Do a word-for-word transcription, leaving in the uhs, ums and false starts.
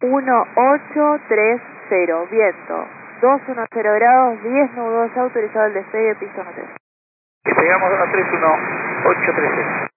uno ocho tres cero, viento doscientos diez grados, diez nudos, autorizado el despegue, pista uno tres. Despegamos uno tres uno ocho tres cero.